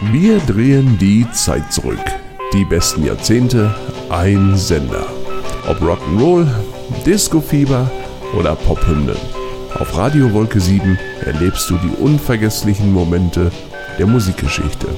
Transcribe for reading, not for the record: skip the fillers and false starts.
Wir drehen die Zeit zurück. Die besten Jahrzehnte, ein Sender. Ob Rock'n'Roll, Disco-Fieber oder Pophymnen. Auf Radio Wolke 7 erlebst du die unvergesslichen Momente der Musikgeschichte.